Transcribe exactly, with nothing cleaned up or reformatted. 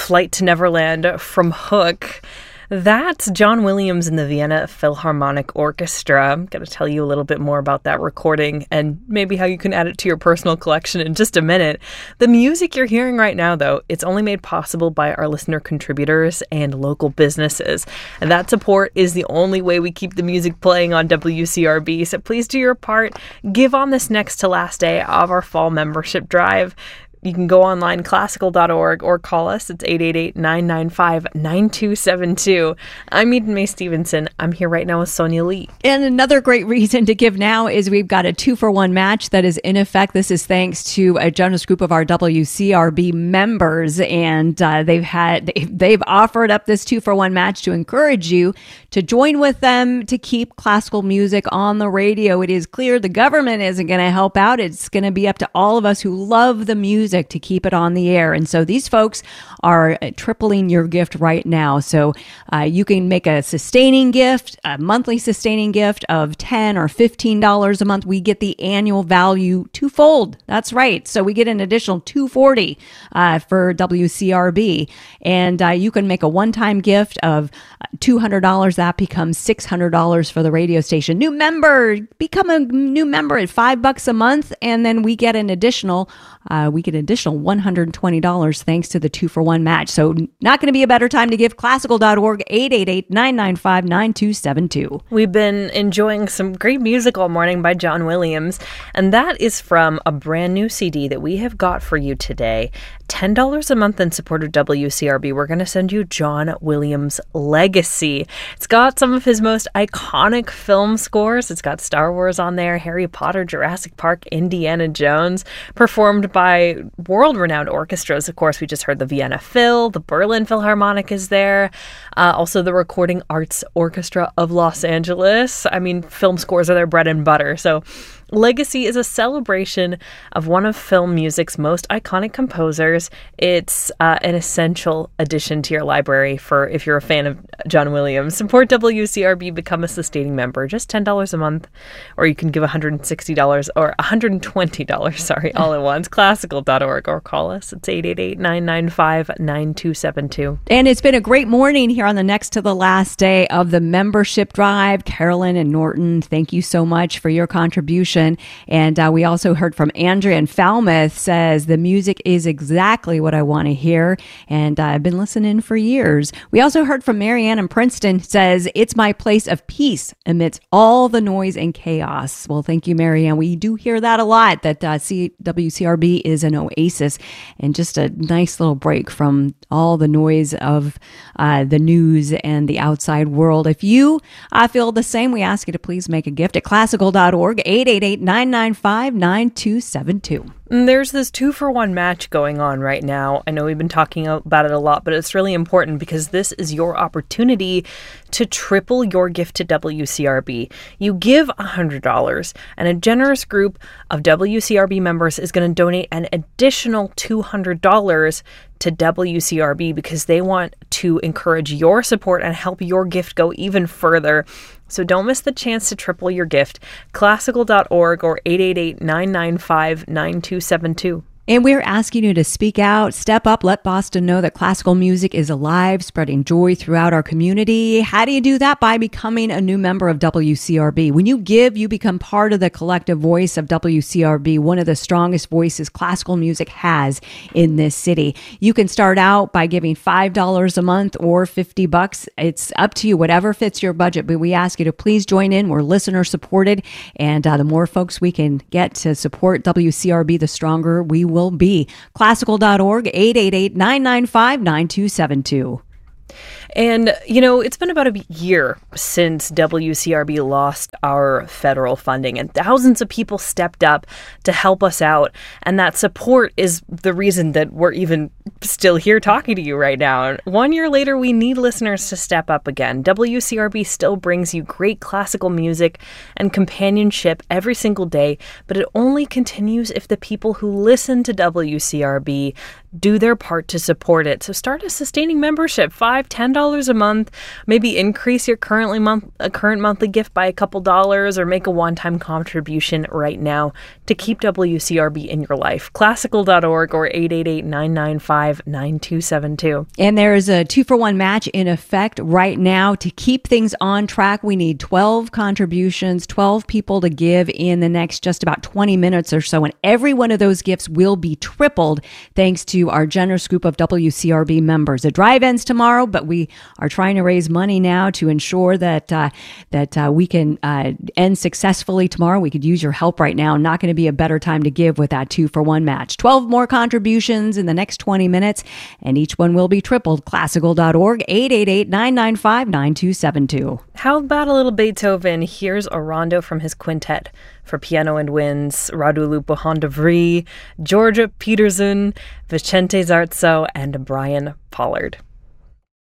Flight to Neverland from Hook. That's John Williams and the Vienna Philharmonic Orchestra. I'm going to tell you a little bit more about that recording and maybe how you can add it to your personal collection in just a minute. The music you're hearing right now, though, it's only made possible by our listener contributors and local businesses. And that support is the only way we keep the music playing on W C R B. So please do your part. Give on this next to last day of our fall membership drive. You can go online, classical dot org, or call us. It's eight eight eight, nine nine five, nine two seven two. I'm Eden Mae Stevenson. I'm here right now with Sonia Lee. And another great reason to give now is we've got a two-for-one match that is in effect. This is thanks to a generous group of our W C R B members, and uh, they've had they've offered up this two-for-one match to encourage you to join with them to keep classical music on the radio. It is clear the government isn't going to help out. It's going to be up to all of us who love the music to keep it on the air. And so these folks are tripling your gift right now. So uh, you can make a sustaining gift, a monthly sustaining gift of ten dollars or fifteen dollars a month. We get the annual value twofold. That's right. So we get an additional two hundred forty dollars uh, for W C R B. And uh, you can make a one-time gift of two hundred dollars. That becomes six hundred dollars for the radio station. New member, become a new member at five bucks a month. And then we get an additional, uh, we get an additional one hundred twenty dollars thanks to the two-for-one match. So not going to be a better time to give. classical dot org, eight eight eight, nine nine five, nine two seven two. We've been enjoying some great music all morning by John Williams, and that is from a brand new C D that we have got for you today. ten dollars a month in support of W C R B. We're going to send you John Williams' Legacy. It's got some of his most iconic film scores. It's got Star Wars on there, Harry Potter, Jurassic Park, Indiana Jones, performed by world-renowned orchestras. Of course, we just heard the Vienna Phil, the Berlin Philharmonic is there, uh, also the Recording Arts Orchestra of Los Angeles. I mean, film scores are their bread and butter. So Legacy is a celebration of one of film music's most iconic composers. It's uh, an essential addition to your library for if you're a fan of John Williams. Support W C R B, become a sustaining member, just ten dollars a month, or you can give one hundred sixty dollars or one hundred twenty dollars, sorry, all at once. classical dot org, or call us. It's eight eight eight, nine nine five, nine two seven two. And it's been a great morning here on the next to the last day of the membership drive. Carolyn and Norton, thank you so much for your contribution. And uh, we also heard from Andrea in Falmouth, says the music is exactly what I want to hear. And uh, I've been listening for years. We also heard from Marianne in Princeton, says it's my place of peace amidst all the noise and chaos. Well, thank you, Marianne. We do hear that a lot, that uh, C- W C R B is an oasis and just a nice little break from all the noise of uh, the news and the outside world. If you uh, feel the same, we ask you to please make a gift at classical dot org, eight eight eight, nine nine five, nine two seven two. There's this two-for-one match going on right now. I know we've been talking about it a lot, but it's really important because this is your opportunity to triple your gift to W C R B. You give one hundred dollars, and a generous group of W C R B members is going to donate an additional two hundred dollars to W C R B because they want to encourage your support and help your gift go even further. So don't miss the chance to triple your gift. classical dot org or eight eight eight, nine nine five, nine two seven two. And we're asking you to speak out, step up, let Boston know that classical music is alive, spreading joy throughout our community. How do you do that? By becoming a new member of W C R B. When you give, you become part of the collective voice of W C R B, one of the strongest voices classical music has in this city. You can start out by giving five dollars a month or fifty bucks. It's up to you, whatever fits your budget. But we ask you to please join in. We're listener supported. And uh, the more folks we can get to support W C R B, the stronger we will be. classical dot org, eight eight eight, nine nine five, nine two seven two. And, you know, it's been about a year since W C R B lost our federal funding, and thousands of people stepped up to help us out. And that support is the reason that we're even still here talking to you right now. One year later, we need listeners to step up again. W C R B still brings you great classical music and companionship every single day, but it only continues if the people who listen to W C R B do their part to support it. So start a sustaining membership, five dollars, ten dollars dollars a month. Maybe increase your currently month, uh, current monthly gift by a couple dollars, or make a one-time contribution right now to keep W C R B in your life. Classical dot org or eight eight eight, nine nine five, nine two seven two. And there is a two-for-one match in effect right now. To keep things on track, we need twelve contributions, twelve people to give in the next just about twenty minutes or so. And every one of those gifts will be tripled thanks to our generous group of W C R B members. The drive ends tomorrow, but we are trying to raise money now to ensure that uh, that uh, we can uh, end successfully tomorrow. We could use your help right now. Not going to be a better time to give with that two-for-one match. twelve more contributions in the next twenty minutes, and each one will be tripled. Classical dot org, eight eight eight, nine nine five, nine two seven two. How about a little Beethoven? Here's a rondo from his quintet for piano and winds: Radu Lupo de Vries, Georgia Peterson, Vicente Zarzo, and Brian Pollard.